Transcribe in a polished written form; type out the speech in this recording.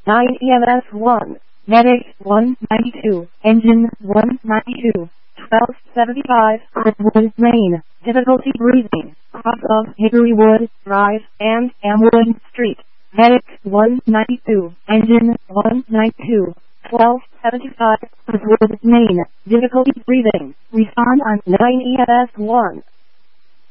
9 EMS 1, Medic 192, Engine 192, 1275, Redwood Lane, difficulty breathing, cross of Hickory Wood Drive and Amwood Street. Medic 192, Engine 192, 1275, Redwood Lane, difficulty breathing. Respond on 9 EMS 1.